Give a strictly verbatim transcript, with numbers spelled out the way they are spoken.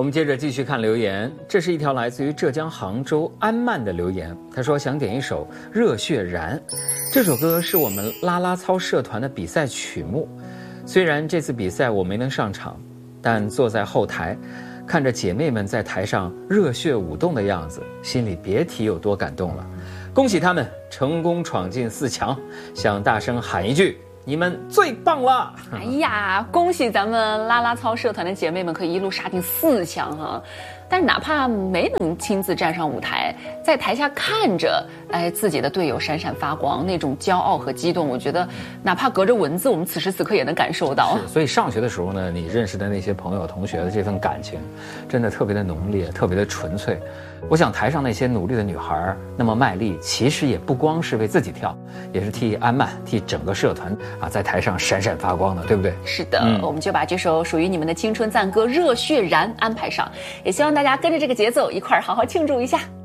我们接着继续看留言，这是一条来自于浙江杭州安曼的留言。他说想点一首《热血燃》，这首歌是我们啦啦操社团的比赛曲目。虽然这次比赛我没能上场，但坐在后台，看着姐妹们在台上热血舞动的样子，心里别提有多感动了。恭喜他们成功闯进四强，想大声喊一句：你们最棒了！ 哎呀，恭喜咱们啦啦操社团的姐妹们可以一路杀进四强哈！但是哪怕没能亲自站上舞台，在台下看着，哎，自己的队友闪闪发光，那种骄傲和激动，我觉得哪怕隔着文字，我们此时此刻也能感受到。 是，所以上学的时候呢，你认识的那些朋友、同学的这份感情，真的特别的浓烈，特别的纯粹。我想台上那些努力的女孩那么卖力，其实也不光是为自己跳，也是替安曼、替整个社团啊，在台上闪闪发光的，对不对？ 是的，嗯、我们就把这首属于你们的青春赞歌《热血燃》安排上，也希望大家跟着这个节奏一块儿好好庆祝一下。